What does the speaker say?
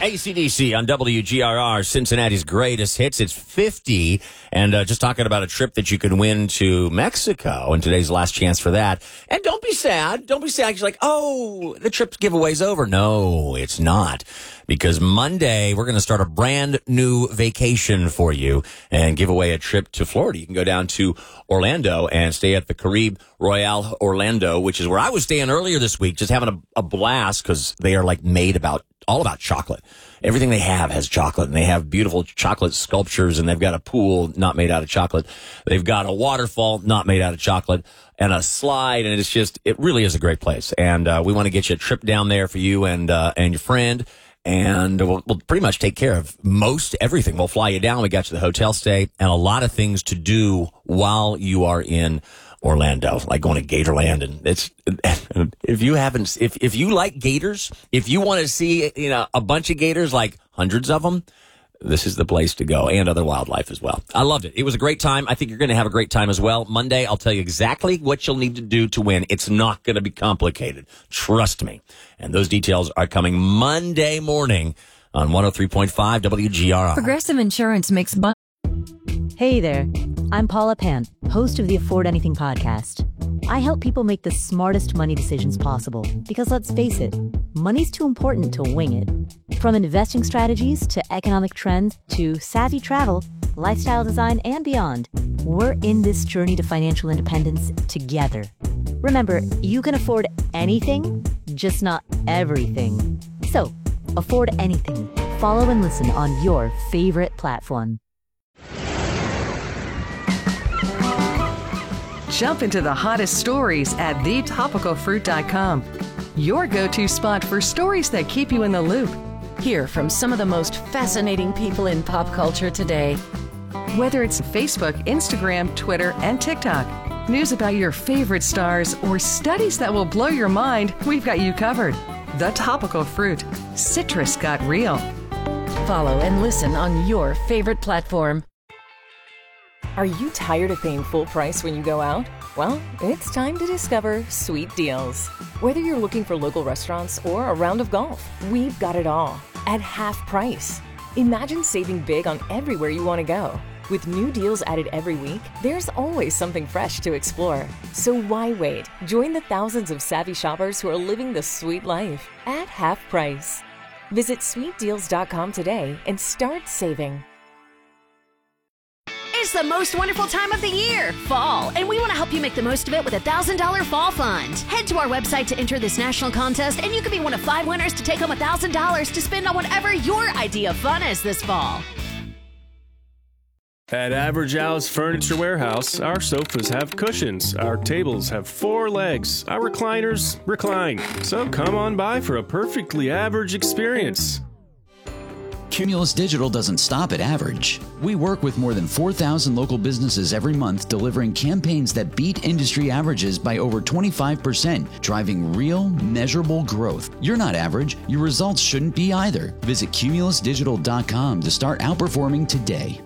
AC/DC on WGRR, Cincinnati's greatest hits. It's 50, and just talking about a trip that you can win to Mexico, and today's last chance for that. And don't be sad. Don't be sad. You're like, oh, the trip giveaway's over. No, it's not. Because Monday, we're going to start a brand new vacation for you and give away a trip to Florida. You can go down to Orlando and stay at the Caribe Royale Orlando, which is where I was staying earlier this week, just having a blast because they are like made all about chocolate. Everything they have has chocolate, and they have beautiful chocolate sculptures, and they've got a pool not made out of chocolate. They've got a waterfall not made out of chocolate and a slide, and it really is a great place. And we want to get you a trip down there for you and your friend. And we'll pretty much take care of most everything. We'll fly you down. We got you the hotel stay and a lot of things to do while you are in Orlando, like going to Gatorland. And if you like gators, if you want to see, a bunch of gators, like hundreds of them, this is the place to go, and other wildlife as well. I loved it. It was a great time. I think you're going to have a great time as well. Monday, I'll tell you exactly what you'll need to do to win. It's not going to be complicated. Trust me. And those details are coming Monday morning on 103.5 WGRR. Progressive Insurance makes Hey there. I'm Paula Pant, host of the Afford Anything podcast. I help people make the smartest money decisions possible because, let's face it, money's too important to wing it. From investing strategies to economic trends to savvy travel, lifestyle design, and beyond, we're in this journey to financial independence together. Remember, you can afford anything, just not everything. So, afford anything. Follow and listen on your favorite platform. Jump into the hottest stories at thetopicalfruit.com. Your go-to spot for stories that keep you in the loop. Hear from some of the most fascinating people in pop culture today. Whether it's Facebook, Instagram, Twitter, and TikTok, news about your favorite stars, or studies that will blow your mind, we've got you covered. The Topical Fruit. Citrus got real. Follow and listen on your favorite platform. Are you tired of paying full price when you go out? Well, it's time to discover Sweet Deals. Whether you're looking for local restaurants or a round of golf, we've got it all at half price. Imagine saving big on everywhere you want to go. With new deals added every week, there's always something fresh to explore. So why wait? Join the thousands of savvy shoppers who are living the sweet life at half price. Visit sweetdeals.com today and start saving. It's the most wonderful time of the year, fall, and we want to help you make the most of it with a $1,000 fall fund. Head to our website to enter this national contest, and you could be one of 5 winners to take home $1,000 to spend on whatever your idea of fun is this fall. At Average Al's Furniture Warehouse, our sofas have cushions, our tables have 4 legs, our recliners recline. So come on by for a perfectly average experience. Cumulus Digital doesn't stop at average. We work with more than 4,000 local businesses every month, delivering campaigns that beat industry averages by over 25%, driving real, measurable growth. You're not average. Your results shouldn't be either. Visit cumulusdigital.com to start outperforming today.